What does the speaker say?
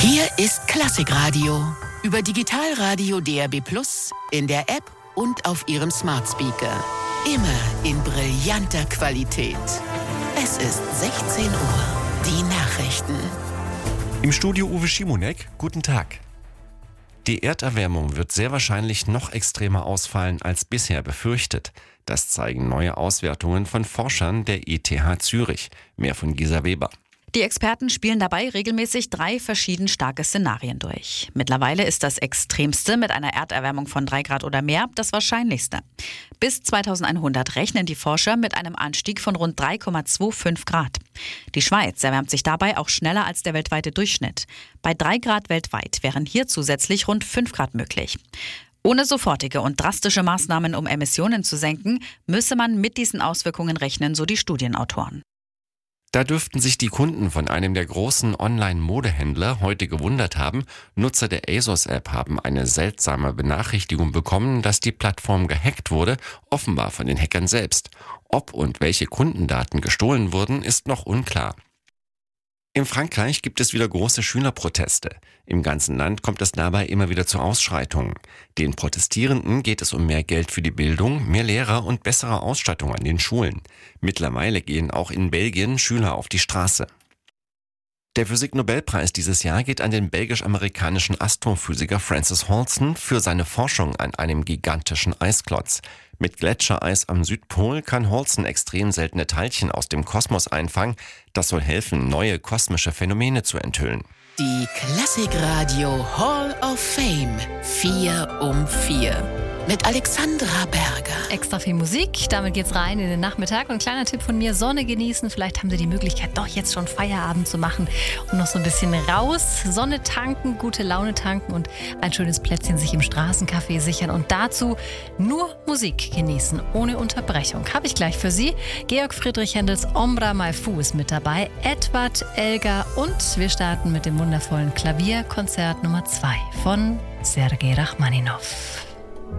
Hier ist Klassikradio. Über Digitalradio DAB+, in der App und auf Ihrem Smart Speaker. Immer in brillanter Qualität. Es ist 16 Uhr. Die Nachrichten. Im Studio Uwe Schimonek, guten Tag. Die Erderwärmung wird sehr wahrscheinlich noch extremer ausfallen als bisher befürchtet. Das zeigen neue Auswertungen von Forschern der ETH Zürich. Mehr von Gisa Weber. Die Experten spielen dabei regelmäßig 3 verschieden starke Szenarien durch. Mittlerweile ist das Extremste mit einer Erderwärmung von 3 Grad oder mehr das Wahrscheinlichste. Bis 2100 rechnen die Forscher mit einem Anstieg von rund 3,25 Grad. Die Schweiz erwärmt sich dabei auch schneller als der weltweite Durchschnitt. Bei 3 Grad weltweit wären hier zusätzlich rund 5 Grad möglich. Ohne sofortige und drastische Maßnahmen, um Emissionen zu senken, müsse man mit diesen Auswirkungen rechnen, so die Studienautoren. Da dürften sich die Kunden von einem der großen Online-Modehändler heute gewundert haben. Nutzer der ASOS-App haben eine seltsame Benachrichtigung bekommen, dass die Plattform gehackt wurde, offenbar von den Hackern selbst. Ob und welche Kundendaten gestohlen wurden, ist noch unklar. In Frankreich gibt es wieder große Schülerproteste. Im ganzen Land kommt es dabei immer wieder zu Ausschreitungen. Den Protestierenden geht es um mehr Geld für die Bildung, mehr Lehrer und bessere Ausstattung an den Schulen. Mittlerweile gehen auch in Belgien Schüler auf die Straße. Der Physik-Nobelpreis dieses Jahr geht an den belgisch-amerikanischen Astrophysiker Francis Holston für seine Forschung an einem gigantischen Eisklotz. Mit Gletschereis am Südpol kann Holston extrem seltene Teilchen aus dem Kosmos einfangen. Das soll helfen, neue kosmische Phänomene zu enthüllen. Die Klassikradio Hall of Fame 4 um 4 mit Alexandra Berger. Extra viel Musik, damit geht's rein in den Nachmittag. Und ein kleiner Tipp von mir, Sonne genießen. Vielleicht haben Sie die Möglichkeit, doch jetzt schon Feierabend zu machen und noch so ein bisschen raus. Sonne tanken, gute Laune tanken und ein schönes Plätzchen sich im Straßencafé sichern. Und dazu nur Musik genießen, ohne Unterbrechung. Habe ich gleich für Sie. Georg Friedrich Händels Ombra Mai Fu ist mit dabei, Edward Elgar und wir starten mit dem wundervollen Klavierkonzert Nummer 2 von Sergei Rachmaninov.